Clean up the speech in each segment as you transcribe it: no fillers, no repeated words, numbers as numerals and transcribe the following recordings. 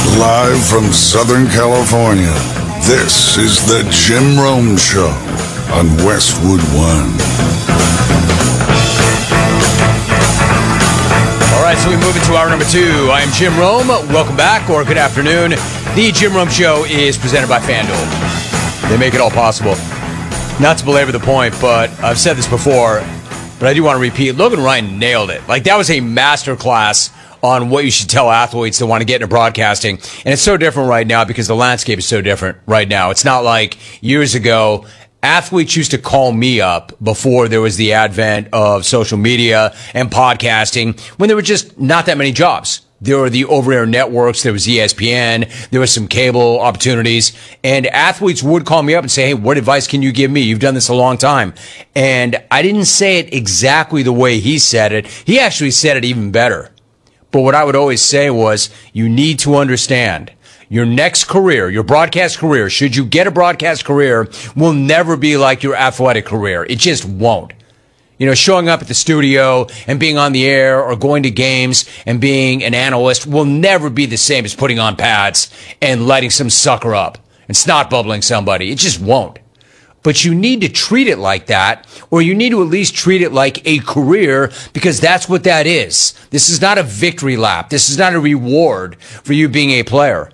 Live from Southern California, this is the Jim Rome Show on Westwood One. All right, so we move into hour number 2. I am Jim Rome. Welcome back, or good afternoon. The Jim Rome Show is presented by FanDuel. They make it all possible. Not to belabor the point, but I've said this before, but I do want to repeat. Logan Ryan nailed it. Like, that was a masterclass on what you should tell athletes that want to get into broadcasting. And it's so different right now because the landscape is so different right now. It's not like years ago. Athletes used to call me up before there was the advent of social media and podcasting, when there were just not that many jobs. There were the over-air networks. There was ESPN. There was some cable opportunities. And athletes would call me up and say, hey, what advice can you give me? You've done this a long time. And I didn't say it exactly the way he said it. He actually said it even better. But what I would always say was, you need to understand, your next career, your broadcast career, should you get a broadcast career, will never be like your athletic career. It just won't. You know, showing up at the studio and being on the air or going to games and being an analyst will never be the same as putting on pads and lighting some sucker up and snot bubbling somebody. It just won't. But you need to treat it like that, or you need to at least treat it like a career, because that's what that is. This is not a victory lap. This is not a reward for you being a player.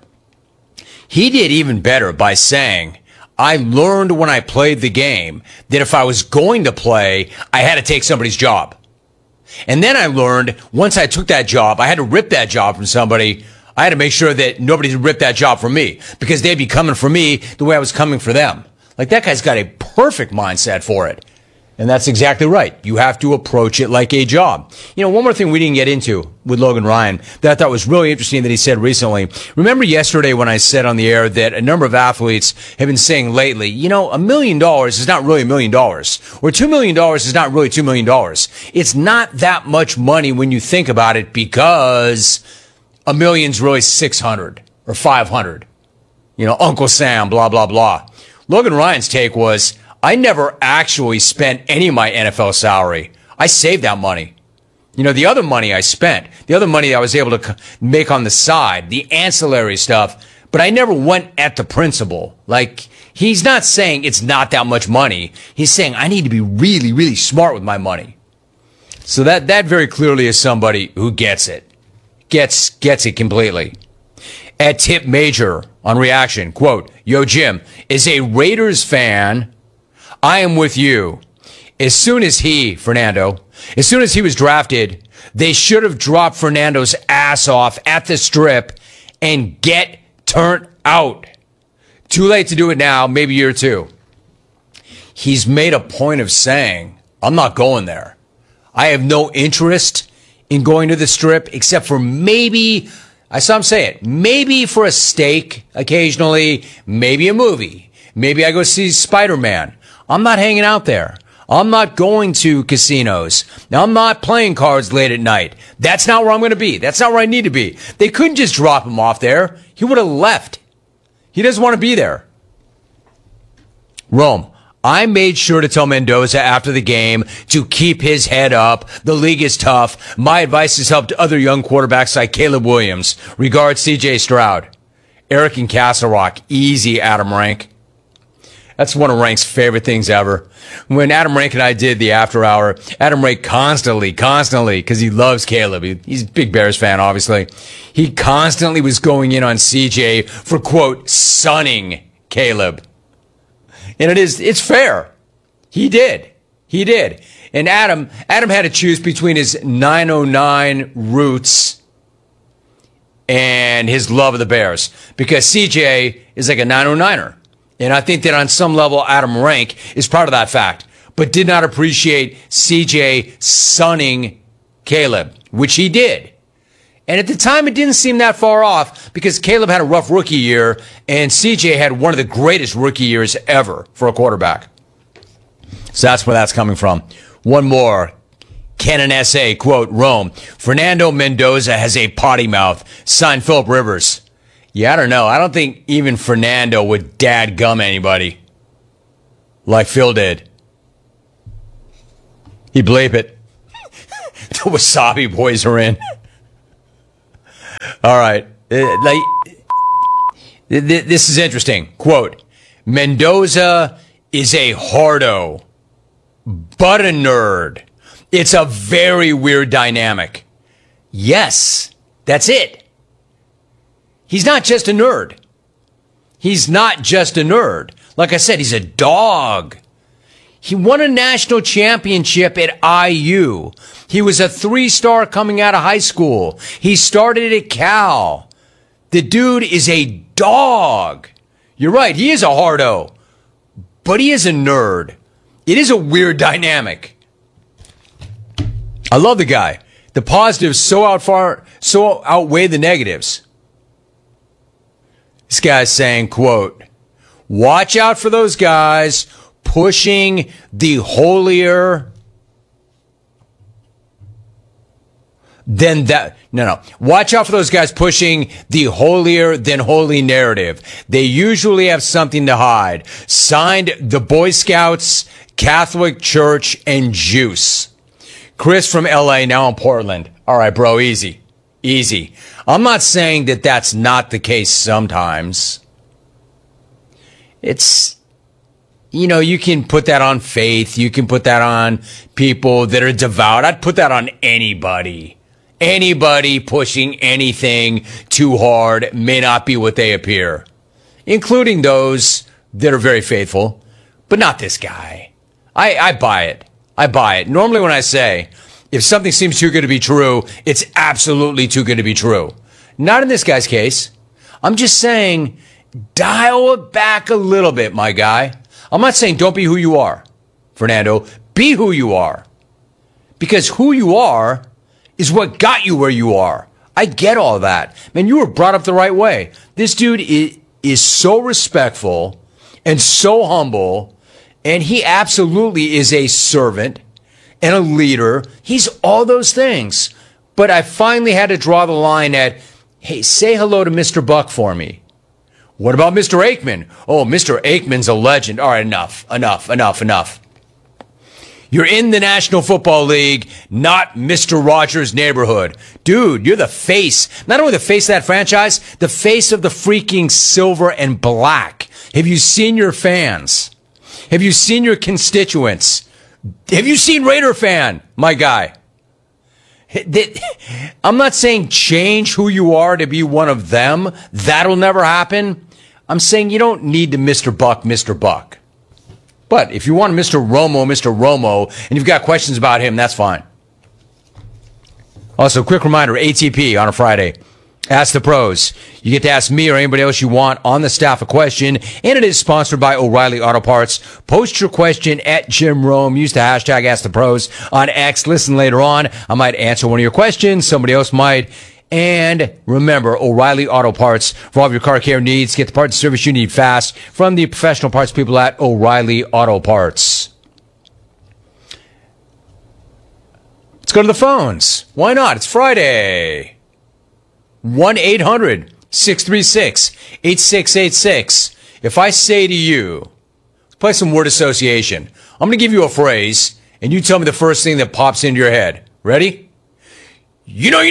He did even better by saying, I learned when I played the game that if I was going to play, I had to take somebody's job. And then I learned once I took that job, I had to rip that job from somebody. I had to make sure that nobody ripped that job from me, because they'd be coming for me the way I was coming for them. Like, that guy's got a perfect mindset for it. And that's exactly right. You have to approach it like a job. You know, one more thing we didn't get into with Logan Ryan that I thought was really interesting that he said recently. Remember yesterday when I said on the air that a number of athletes have been saying lately, you know, $1 million is not really $1 million, or $2 million is not really $2 million. It's not that much money when you think about it, because $1 million's really 600 or 500. You know, Uncle Sam, blah, blah, blah. Logan Ryan's take was, I never actually spent any of my NFL salary. I saved that money. You know, the other money I spent, the other money I was able to make on the side, the ancillary stuff, but I never went at the principal. Like, he's not saying it's not that much money. He's saying I need to be really, really smart with my money. So that very clearly is somebody who gets it. Gets it completely. At Tip Major on Reaction, quote, Yo, Jim, as a Raiders fan, I am with you. As soon as he was drafted, they should have dropped Fernando's ass off at the strip and get turned out. Too late to do it now, maybe year 2. He's made a point of saying, I'm not going there. I have no interest in going to the strip, except for maybe, I saw him say it, maybe for a steak occasionally, maybe a movie. Maybe I go see Spider-Man. I'm not hanging out there. I'm not going to casinos. I'm not playing cards late at night. That's not where I'm going to be. That's not where I need to be. They couldn't just drop him off there. He would have left. He doesn't want to be there. Rome, I made sure to tell Mendoza after the game to keep his head up. The league is tough. My advice has helped other young quarterbacks like Caleb Williams. Regards, C.J. Stroud. Eric in Castle Rock. Easy, Adam Rank. That's one of Rank's favorite things ever. When Adam Rank and I did the after hour, Adam Rank constantly, because he loves Caleb. He's a big Bears fan, obviously. He constantly was going in on CJ for, quote, sunning Caleb. And it's fair. He did. And Adam had to choose between his 909 roots and his love of the Bears, because CJ is like a 909er. And I think that on some level, Adam Rank is part of that fact, but did not appreciate CJ sunning Caleb, which he did. And at the time, it didn't seem that far off, because Caleb had a rough rookie year, and CJ had one of the greatest rookie years ever for a quarterback. So that's where that's coming from. One more. Canon SA, quote, Rome, Fernando Mendoza has a potty mouth. Signed Phillip Rivers. Yeah, I don't know. I don't think even Fernando would dadgum anybody like Phil did. He bleep it. The Wasabi boys are in. All right. This is interesting. Quote, Mendoza is a hardo, but a nerd. It's a very weird dynamic. Yes, that's it. He's not just a nerd. He's not just a nerd. Like I said, he's a dog. He won a national championship at IU. He was a 3-star coming out of high school. He started at Cal. The dude is a dog. You're right, he is a hardo, but he is a nerd. It is a weird dynamic. I love the guy. The positives so outweigh the negatives. This guy's saying, quote, watch out for those guys pushing the holier than that. No. Watch out for those guys pushing the holier than holy narrative. They usually have something to hide. Signed, the Boy Scouts, Catholic Church, and Juice. Chris from LA, now in Portland. All right, bro, easy. I'm not saying that that's not the case sometimes. It's, you can put that on faith. You can put that on people that are devout. I'd put that on anybody. Anybody pushing anything too hard may not be what they appear, including those that are very faithful, but not this guy. I buy it. Normally when I say, if something seems too good to be true, it's absolutely too good to be true. Not in this guy's case. I'm just saying, dial it back a little bit, my guy. I'm not saying don't be who you are, Fernando. Be who you are. Because who you are is what got you where you are. I get all that. Man, you were brought up the right way. This dude is so respectful and so humble, and he absolutely is a servant and a leader. He's all those things. But I finally had to draw the line at, hey, say hello to Mr. Buck for me. What about Mr. Aikman? Oh, Mr. Aikman's a legend. All right, enough. You're in the National Football League, not Mr. Rogers' neighborhood. Dude, you're the face. Not only the face of that franchise, the face of the freaking silver and black. Have you seen your fans? Have you seen your constituents? Have you seen Raider fan, my guy? I'm not saying change who you are to be one of them. That'll never happen. I'm saying you don't need to Mr. Buck. But if you want Mr. Romo, and you've got questions about him, that's fine. Also, quick reminder, ATP on a Friday. Ask the Pros. You get to ask me or anybody else you want on the staff a question, and it is sponsored by O'Reilly Auto Parts. Post your question at Jim Rome. Use the hashtag #AskThePros on X. Listen later on. I might answer one of your questions. Somebody else might. And remember, O'Reilly Auto Parts for all of your car care needs. Get the parts and service you need fast from the professional parts people at O'Reilly Auto Parts. Let's go to the phones. Why not? It's Friday. 1-800-636-8686. If I say to you, let's play some word association. I'm going to give you a phrase, and you tell me the first thing that pops into your head. Ready? You know.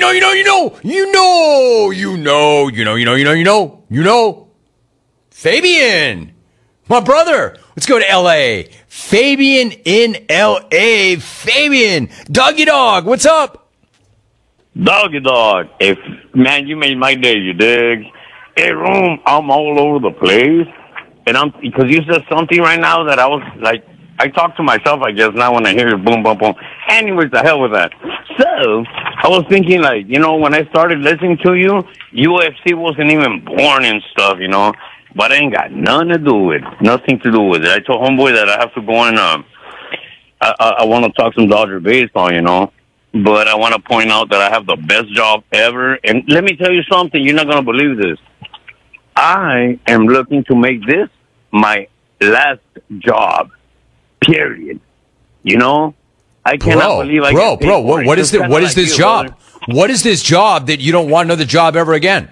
Fabian, my brother. Let's go to L.A. Fabian in L.A. Fabian, doggy dog, what's up? Doggy dog. Man, you made my day, you dig? Hey, Rome, I'm all over the place. And because you said something right now that I was like, I talk to myself, I guess, now when I hear boom, boom, boom. Anyways, the hell with that. So, I was thinking, like, when I started listening to you, UFC wasn't even born and stuff, But I ain't got nothing to do with it. Nothing to do with it. I told homeboy that I have to go and, I want to talk some Dodger baseball, But I want to point out that I have the best job ever. And let me tell you something. You're not going to believe this. I am looking to make this my last job, period. I cannot believe I get paid for it. What is this job? Brother. What is this job that you don't want another job ever again?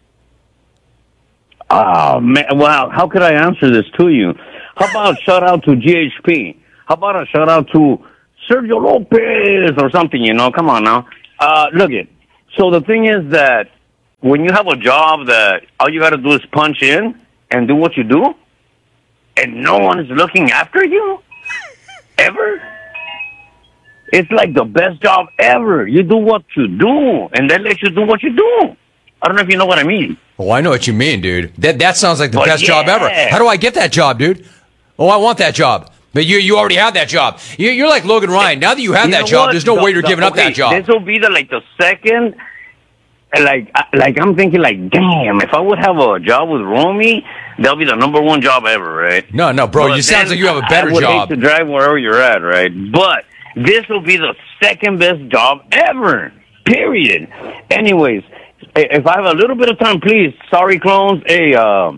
Oh, man. Well, how could I answer this to you? How about shout out to GHP? How about a shout out to Sergio Lopez or something, Come on now. Look it. So the thing is that when you have a job that all you got to do is punch in and do what you do, and no one is looking after you, ever, it's like the best job ever. You do what you do, and they let you do what you do. I don't know if you know what I mean. Oh, I know what you mean, dude. That sounds like the best job ever. How do I get that job, dude? Oh, I want that job. But you already have that job. You're like Logan Ryan. Now that you have that job, there's no way you're giving up that job. This will be the second. Like I'm thinking, like, damn, if I would have a job with Romy, that'll be the number one job ever, right? No, bro, you sounds like you have a better job. I would hate to drive wherever you're at, right? But this will be the second best job ever, period. Anyways, if I have a little bit of time, please, sorry, clones, hey, No,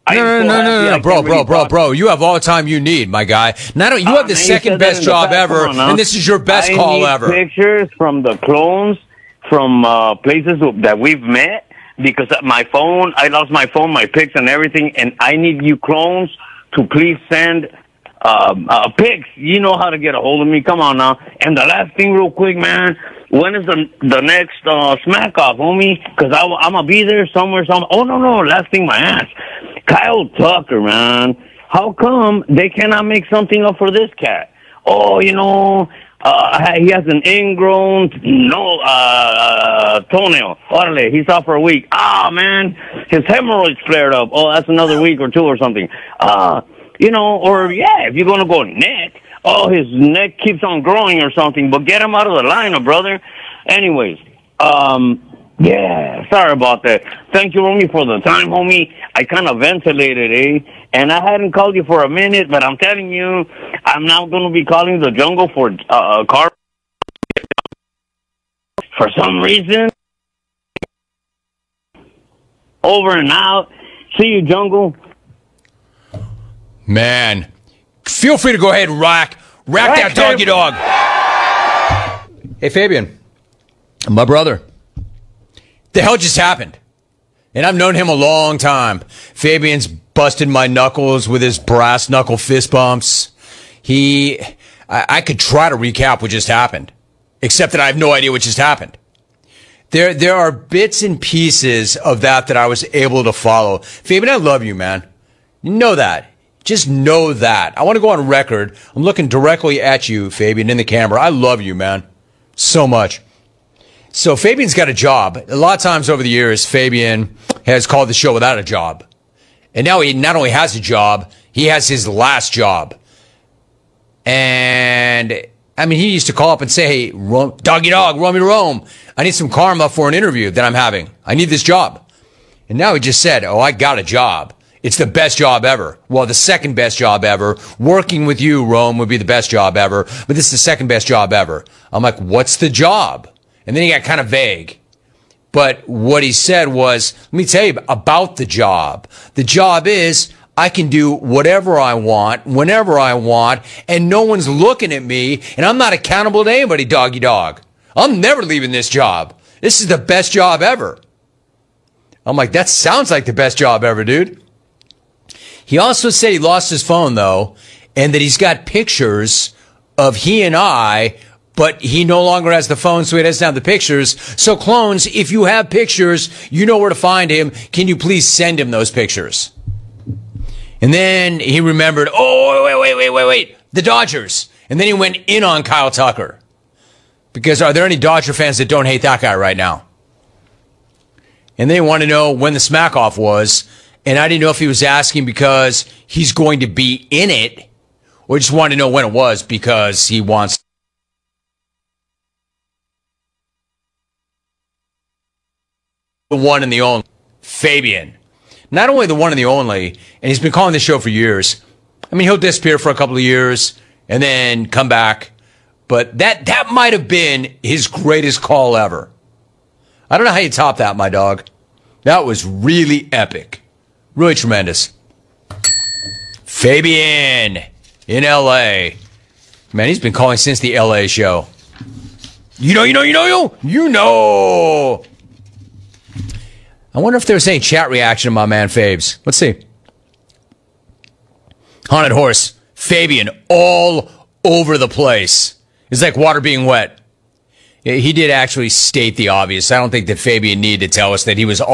bro. You have all the time you need, my guy. Now, you have the second best job ever, and this is your best call ever. Pictures from the clones from places that we've met, because my phone, I lost my phone, my pics and everything, and I need you clones to please send pics. You know how to get a hold of me. Come on now. And the last thing real quick, man, when is the next smack off, homie? Because I'm going to be there somewhere. Oh, no, last thing, my ass. Kyle Tucker, man. How come they cannot make something up for this cat? Oh, he has an ingrown toenail. Orale, he's off for a week. Man, his hemorrhoids flared up. Oh, that's another week or two or something. If you're going to go neck, his neck keeps on growing or something, but get him out of the lineup, brother. Anyways, sorry about that. Thank you, Romy, for the time, homie. I kind of ventilated, and I hadn't called you for a minute, but I'm telling you, I'm now going to be calling the jungle for a car. For some reason. Over and out. See you, jungle. Man, feel free to go ahead and rack that doggy dog. Hey, Fabian, my brother. The hell just happened? And I've known him a long time. Fabian's busted my knuckles with his brass knuckle fist bumps. I could try to recap what just happened, except that I have no idea what just happened. There are bits and pieces of that I was able to follow. Fabian, I love you, man. You know that. Just know that. I want to go on record. I'm looking directly at you, Fabian, in the camera. I love you, man. So much. So Fabian's got a job. A lot of times over the years, Fabian has called the show without a job. And now he not only has a job, he has his last job. And, I mean, he used to call up and say, hey, doggy dog, Romy Rome, I need some karma for an interview that I'm having. I need this job. And now he just said, I got a job. It's the best job ever. Well, the second best job ever. Working with you, Rome, would be the best job ever. But this is the second best job ever. I'm like, what's the job? And then he got kind of vague. But what he said was, let me tell you about the job. The job is I can do whatever I want, whenever I want, and no one's looking at me, and I'm not accountable to anybody, doggy dog. I'm never leaving this job. This is the best job ever. I'm like, that sounds like the best job ever, dude. He also said he lost his phone, though, and that he's got pictures of he and I, but he no longer has the phone, so he doesn't have the pictures. So, clones, if you have pictures, you know where to find him. Can you please send him those pictures? And then he remembered, wait, the Dodgers. And then he went in on Kyle Tucker. Because are there any Dodger fans that don't hate that guy right now? And they want to know when the smack-off was. And I didn't know if he was asking because he's going to be in it, or just wanted to know when it was because he wants the one and the only, Fabian. Not only the one and the only, and he's been calling this show for years. I mean, he'll disappear for a couple of years and then come back. But that might have been his greatest call ever. I don't know how you top that, my dog. That was really epic. Really tremendous. Fabian in L.A. Man, he's been calling since the L.A. show. You know. I wonder if there's any chat reaction to my man Fabes. Let's see. Haunted Horse. Fabian all over the place. It's like water being wet. He did actually state the obvious. I don't think that Fabian needed to tell us that he was